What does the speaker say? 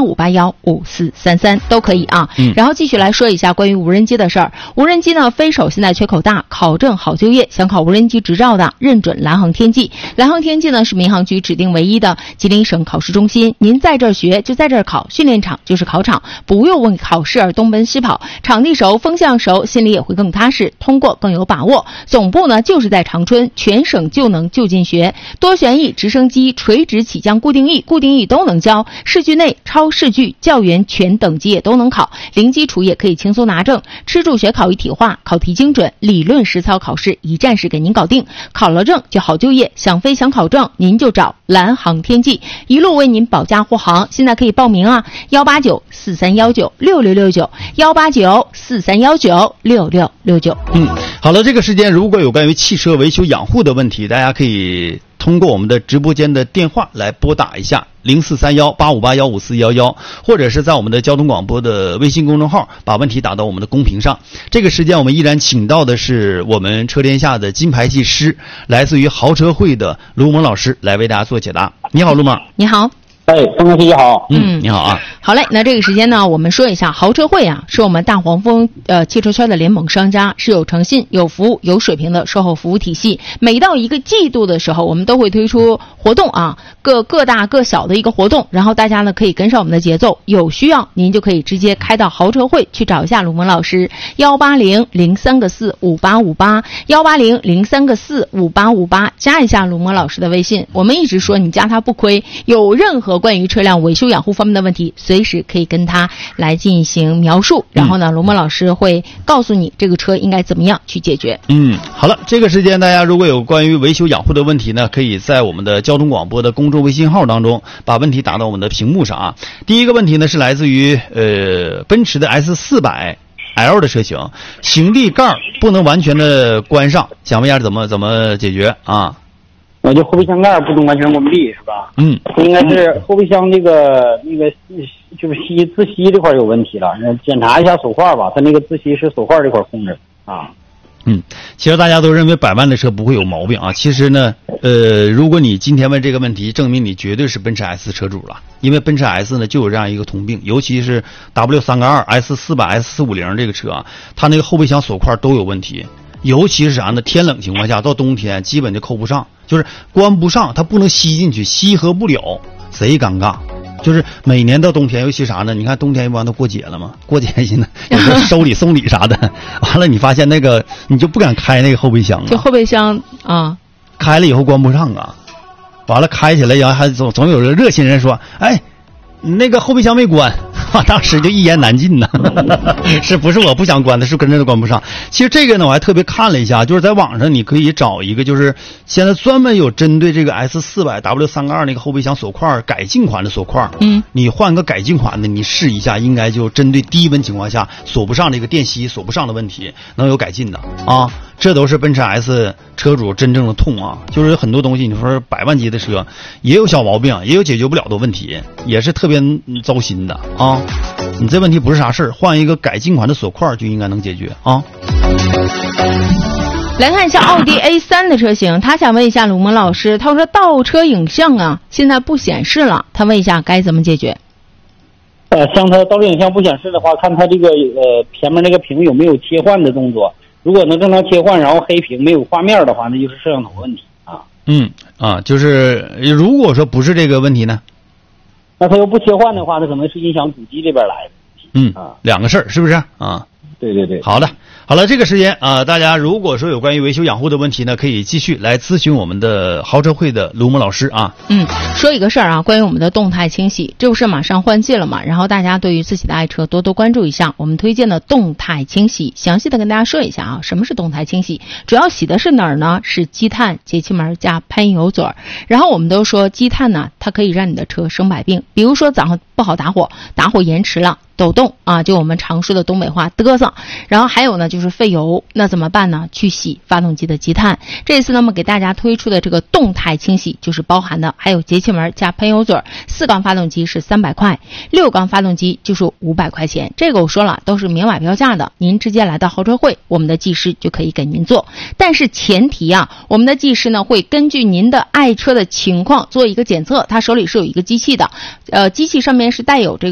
85815433都可以啊。然后继续来说一下关于无人机的事儿。无人机呢，飞手现在缺口大，考证好就业，想考无人机执照的，认准蓝航天际。蓝航天际呢是民航局指定唯一的吉林省考试中心，您在这儿学就在这儿考，训练场就是考场，不用为考试而东奔西跑，场地熟，风向熟，心里也会更踏实，通过更有把握。总部呢就是在长春，全省就能就近学，多旋翼、直升机、垂直起降、固定翼都能教，市距内、超市距、教员全等级也都能考，零基础也可以轻松拿证，吃住学考一体化，考题精准，理论实操考试一站式给您搞定，考了证就好就业，想飞想考证您就找蓝航天际，一路为您保驾护航。现在可以报名啊，18943196669，18943196669。 好了，这个时间如果有关于汽车维修养护的问题，大家可以通过我们的直播间的电话来拨打一下043185815411，或者是在我们的交通广播的微信公众号把问题打到我们的公屏上。这个时间我们依然请到的是我们车天下的金牌技师，来自于豪车会的卢萌老师来为大家做解答。你好，卢萌。 你好。 张哥你好。 你好啊。 好嘞，那这个时间呢，我们说一下豪车会啊，是我们大黄蜂汽车圈的联盟商家，是有诚信、有服务、有水平的售后服务体系。每到一个季度的时候，我们都会推出活动啊，各大各小的一个活动，然后大家呢可以跟上我们的节奏，有需要您就可以直接开到豪车会去找一下卢萌老师，18003个45858，18003个45858，加一下卢萌老师的微信。我们一直说你加他不亏，有任何关于车辆维修养护方面的问题，随时可以跟他来进行描述，然后呢卢萌老师会告诉你这个车应该怎么样去解决。 好了，这个时间大家如果有关于维修养护的问题呢，可以在我们的交通广播的公众微信号当中把问题打到我们的屏幕上啊。第一个问题呢是来自于奔驰的 S400L 的车型，行李盖不能完全的关上，想问一下怎么解决啊？ 就后备箱盖不能完全关闭是吧？应该是后备箱那个就是自吸这块有问题了，检查一下手块吧，它那个自吸是手块这块控制啊。 其实大家都认为百万的车不会有毛病啊，其实呢如果你今天问这个问题，证明你绝对是奔驰 S 车主了，因为奔驰 S 呢就有这样一个通病，尤其是 W302、S400、S450这个车啊，它那个后备箱锁块都有问题，尤其是啥呢？天冷情况下，到冬天基本就扣不上，就是关不上，它不能吸进去，吸合不了，贼尴尬。就是每年到冬天，尤其啥呢？你看冬天一般都过节了嘛，过节现在有时候收礼送礼啥的，完了你发现那个你就不敢开那个后备箱啊， 就后备箱啊， 开了以后关不上啊，完了开起来然后还总有热心人说，哎，那个后备箱没关。当时就一言难尽呢是不是我不想关的，是跟着都关不上。其实这个呢我还特别看了一下，就是在网上你可以找一个，就是现在专门有针对这个 S400 W302 那个后备箱锁块改进款的锁块，你换个改进款的你试一下，应该就针对低温情况下锁不上这个电吸锁不上的问题能有改进的啊。这都是奔驰 S 车主真正的痛啊，就是很多东西你说百万级的车也有小毛病，也有解决不了的问题，也是特别糟心的啊。你这问题不是啥事儿，换一个改进款的锁块就应该能解决啊。 来看一下奥迪 A3 的车型，他想问一下卢萌老师，他说倒车影像啊现在不显示了，他问一下该怎么解决。 像它倒车影像不显示的话，看它这个前面那个屏有没有切换的动作，如果能正常切换，然后黑屏没有画面的话，那就是摄像头问题啊。 就是如果说不是这个问题呢， 那它要不切换的话，它可能是音响主机这边来的。 两个事儿是不是啊？ 对对对。 好了，这个时间啊，大家如果说有关于维修养护的问题呢，可以继续来咨询我们的豪车会的卢萌老师啊。 说一个事儿啊，关于我们的动态清洗，这不是马上换季了嘛？然后大家对于自己的爱车多多关注一下我们推荐的动态清洗，详细的跟大家说一下啊，什么是动态清洗？主要洗的是哪儿呢？是积碳、节气门加喷油嘴。然后我们都说积碳呢，它可以让你的车生百病，比如说早上不好打火延迟了，抖动啊，就我们常说的东北话嘚瑟。然后还有呢就是费油，那怎么办呢？去洗发动机的积碳。这次呢我们给大家推出的这个动态清洗就是包含的还有节气门加喷油嘴，4缸发动机是300块，6缸发动机就是500块钱。这个我说了都是明码标价的，您直接来到豪车会，我们的技师就可以给您做。但是前提啊，我们的技师呢会根据您的爱车的情况做一个检测，他手里是有一个机器的，机器上面是带有这个